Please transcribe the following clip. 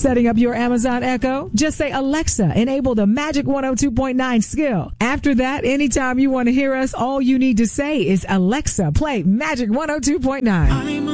Setting up your Amazon Echo? Just say, Alexa, enable the Magic 102.9 skill. After that, anytime you want to hear us, all you need to say is, Alexa, play Magic 102.9.